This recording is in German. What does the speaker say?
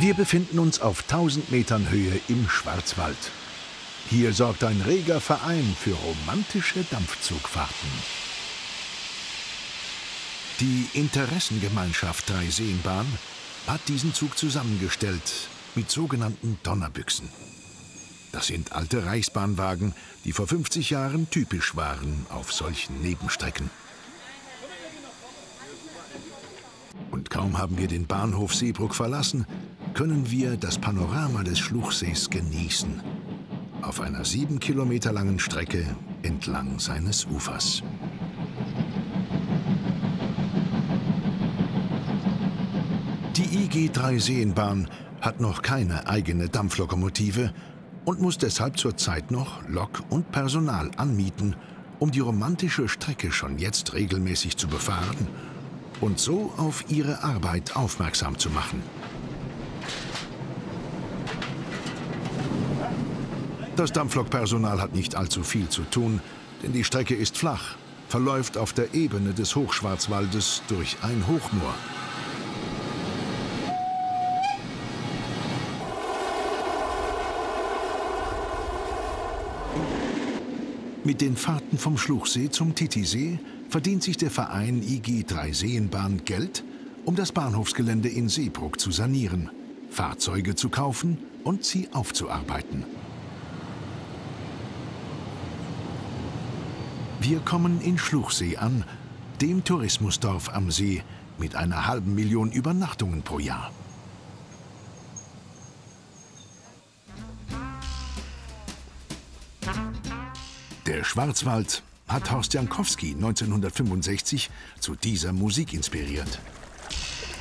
Wir befinden uns auf 1000 Metern Höhe im Schwarzwald. Hier sorgt ein reger Verein für romantische Dampfzugfahrten. Die Interessengemeinschaft Dreiseenbahn hat diesen Zug zusammengestellt mit sogenannten Donnerbüchsen. Das sind alte Reichsbahnwagen, die vor 50 Jahren typisch waren auf solchen Nebenstrecken. Und kaum haben wir den Bahnhof Seebrugg verlassen, können wir das Panorama des Schluchsees genießen. Auf einer 7 Kilometer langen Strecke entlang seines Ufers. Die IG Dreiseenbahn hat noch keine eigene Dampflokomotive und muss deshalb zurzeit noch Lok und Personal anmieten, um die romantische Strecke schon jetzt regelmäßig zu befahren und so auf ihre Arbeit aufmerksam zu machen. Das Dampflokpersonal hat nicht allzu viel zu tun, denn die Strecke ist flach, verläuft auf der Ebene des Hochschwarzwaldes durch ein Hochmoor. Mit den Fahrten vom Schluchsee zum Titisee verdient sich der Verein IG Dreiseenbahn Geld, um das Bahnhofsgelände in Seebrugg zu sanieren, Fahrzeuge zu kaufen und sie aufzuarbeiten. Wir kommen in Schluchsee an, dem Tourismusdorf am See mit einer halben Million Übernachtungen pro Jahr. Der Schwarzwald hat Horst Jankowski 1965 zu dieser Musik inspiriert.